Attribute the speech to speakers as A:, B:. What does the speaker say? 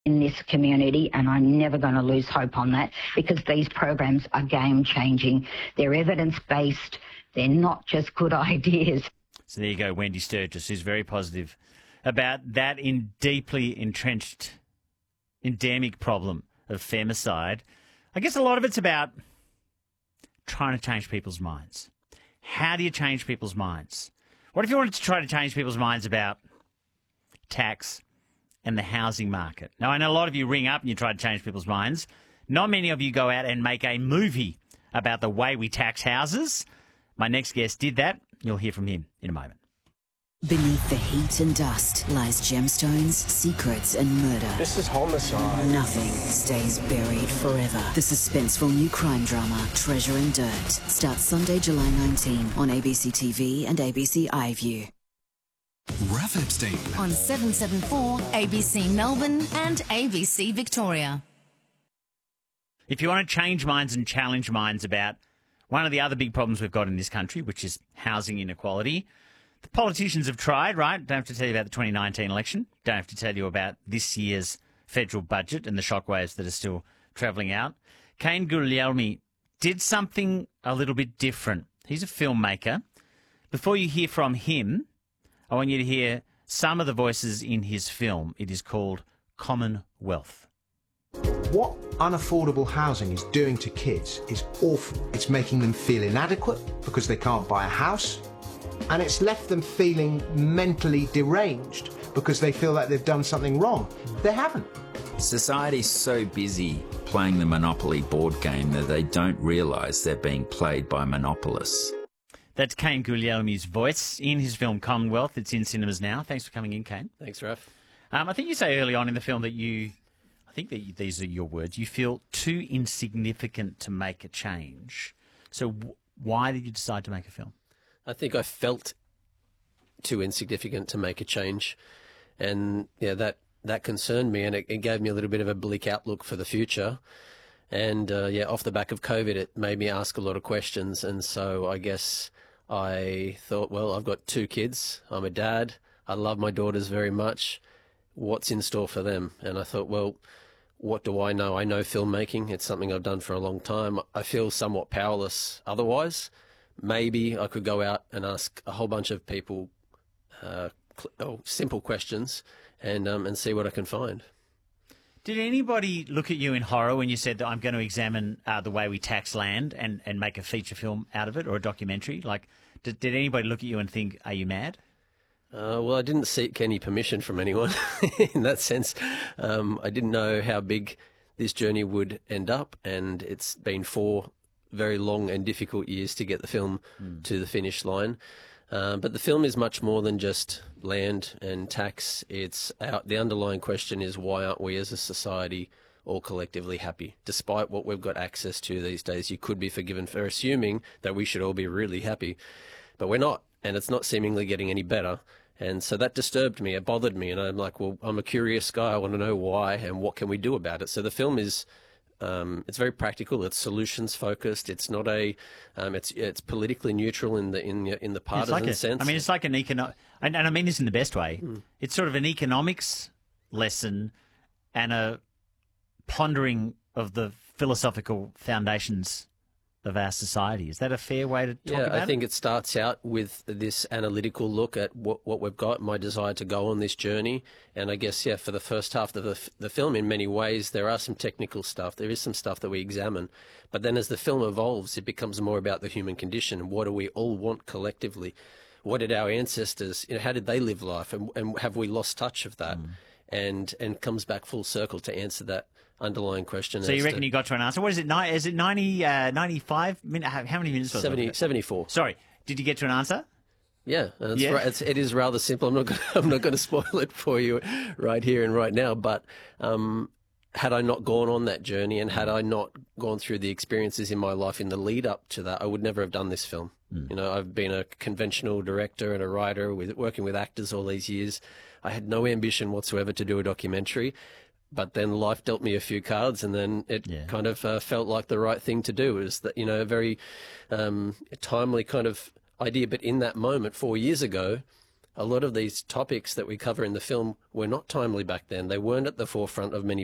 A: in this community, and I'm never going to lose hope on that, because these programs are game-changing. They're evidence-based. They're not just good ideas.
B: So there you go, Wendy Sturgis, who's very positive about that deeply entrenched endemic problem of femicide. I guess a lot of it's about trying to change people's minds. How do you change people's minds? What if you wanted to try to change people's minds about tax and the housing market? Now, I know a lot of you ring up and you try to change people's minds. Not many of you go out and make a movie about the way we tax houses. My next guest did that. You'll hear from him in a moment.
C: Beneath the heat and dust lies gemstones, secrets and murder.
D: This is homicide.
C: Nothing stays buried forever. The suspenseful new crime drama, Treasure and Dirt, starts Sunday, July 19 on ABC TV and ABC iView.
E: Raph Epstein.
F: On 774 ABC Melbourne and ABC Victoria.
B: If you want to change minds and challenge minds about one of the other big problems we've got in this country, which is housing inequality, the politicians have tried, right? Don't have to tell you about the 2019 election. Don't have to tell you about this year's federal budget and the shockwaves that are still travelling out. Kane Guglielmi did something a little bit different. He's a filmmaker. Before you hear from him, I want you to hear some of the voices in his film. It is called Commonwealth.
G: What unaffordable housing is doing to kids is awful. It's making them feel inadequate because they can't buy a house, and it's left them feeling mentally deranged because they feel like they've done something wrong. They haven't.
H: Society's so busy playing the Monopoly board game that they don't realise they're being played by monopolists.
B: That's Kane Guglielmi's voice in his film Commonwealth. It's in cinemas now. Thanks for coming in, Kane.
D: Thanks, Raph.
B: I think you say early on in the film that I think that these are your words, you feel too insignificant to make a change. So why did you decide to make a film?
D: I think I felt too insignificant to make a change, and yeah, that concerned me, and it gave me a little bit of a bleak outlook for the future. And off the back of COVID, it made me ask a lot of questions, and so I guess I thought, well, I've got 2 kids, I'm a dad, I love my daughters very much. What's in store for them? And I thought, well, what do I know? I know filmmaking. It's something I've done for a long time. I feel somewhat powerless otherwise. Maybe I could go out and ask a whole bunch of people simple questions and see what I can find.
B: Did anybody look at you in horror when you said that I'm going to examine the way we tax land and make a feature film out of it, or a documentary? Like, did anybody look at you and think, are you mad?
D: Well, I didn't seek any permission from anyone in that sense. I didn't know how big this journey would end up, and it's been 4 very long and difficult years to get the film to the finish line. But the film is much more than just land and tax. The underlying question is, why aren't we as a society all collectively happy? Despite what we've got access to these days, you could be forgiven for assuming that we should all be really happy. But we're not, and it's not seemingly getting any better. And so that disturbed me, it bothered me, and I'm like, well, I'm a curious guy, I want to know why and what can we do about it. So the film is, it's very practical, it's solutions focused, it's not it's politically neutral in the partisan sense.
B: I mean, it's like an and I mean this in the best way. It's sort of an economics lesson and a pondering of the philosophical foundations of our society. Is that a fair way to talk about it?
D: Yeah, I think it starts out with this analytical look at what we've got, my desire to go on this journey. And I guess, for the first half of the film, in many ways, there are some technical stuff. There is some stuff that we examine. But then as the film evolves, it becomes more about the human condition. What do we all want collectively? What did our ancestors, how did they live life? And have we lost touch of that? And comes back full circle to answer that underlying question.
B: So you reckon you got to an answer? What is it? Is it 95 minutes? How many minutes was it?
D: 74.
B: Sorry. Did you get to an answer?
D: Yeah, it is rather simple. I'm not going to spoil it for you right here and right now. But had I not gone on that journey, and had I not gone through the experiences in my life in the lead up to that, I would never have done this film. I've been a conventional director and a writer, working with actors all these years. I had no ambition whatsoever to do a documentary. But then life dealt me a few cards, and then it kind of felt like the right thing to do. Is that, a very timely kind of idea. But in that moment, 4 years ago, a lot of these topics that we cover in the film were not timely back then. They weren't at the forefront of many